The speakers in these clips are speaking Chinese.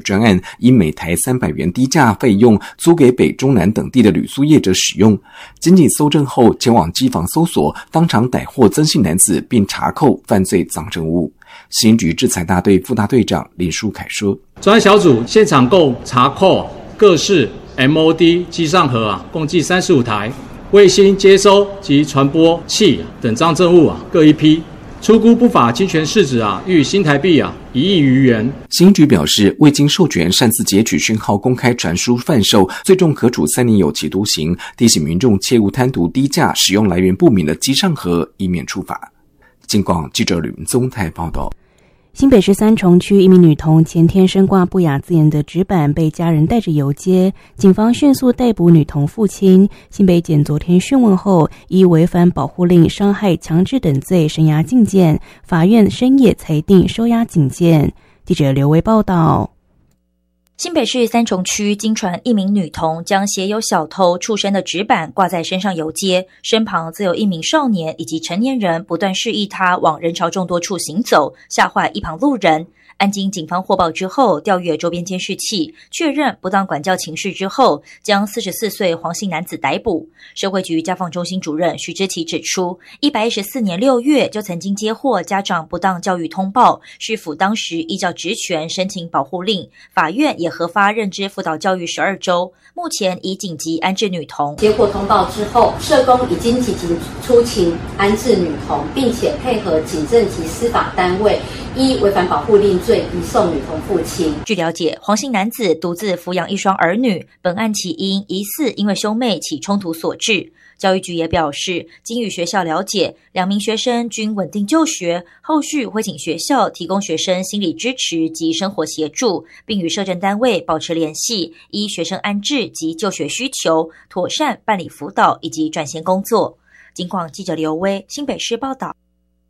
专案，以每台300元低价费用租给北中南等地的旅宿业者使用。经济搜证后，前往机房搜索，当场逮获曾姓男子，并查扣犯罪赃证物。刑局制裁大队副大队长林书凯说： 专案小组现场共查扣各式 MOD 机上盒共计35台，卫星接收及传播器等赃证物各1批，初估不法侵权市值逾新台币1亿余元。 刑局表示，未经授权擅自截取讯号公开传输贩售，最重可处3年有期徒刑，提醒民众切勿贪图低价使用来源不明的机上盒，以免处罚。警广记者吕文宗台报道。 新北市三重区一名女童前天身挂不雅字眼的纸板被家人带着游街，警方迅速逮捕女童父亲。新北检昨天讯问后，依违反保护令、伤害、强制等罪声押禁见，法院深夜裁定收押警见。记者刘维报道。 新北市三重区经传一名女童将写有小偷畜生的纸板挂在身上游街，身旁则有一名少年以及成年人不断示意她往人潮众多处行走，吓坏一旁路人。案经警方获报之后，调阅周边监视器，确认不当管教情事之后，将44岁黄姓男子逮捕。社会局家访中心主任徐之琪指出，114年6月就曾经接获家长不当教育通报，市府当时依照职权申请保护令，法院也核发认知辅导教育12周，目前已紧急安置女童。 接获通报之后，社工已经紧急出勤安置女童，并且配合警政及司法单位依违反保护令罪移送女童父亲。 据了解，黄姓男子独自抚养1双儿女，本案起因疑似因为兄妹起冲突所致。教育局也表示，经与学校了解，2名学生均稳定就学，后续会请学校提供学生心理支持及生活协助，并与社政单位保持联系，依学生安置及就学需求，妥善办理辅导以及转衔工作。警广记者刘威，新北市报道。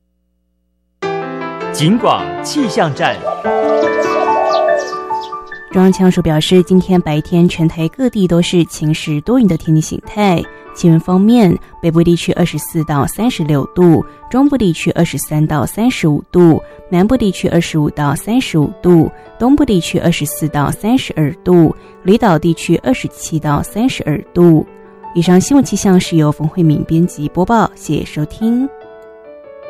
警广气象站。 中央气象署表示，今天白天全台各地都是晴时多云的天气形态。气温方面，北部地区24到36度，中部地区23到35度，南部地区25到35度，东部地区24到32度，离岛地区27到32度。以上新闻气象是由冯慧敏编辑播报，谢谢收听。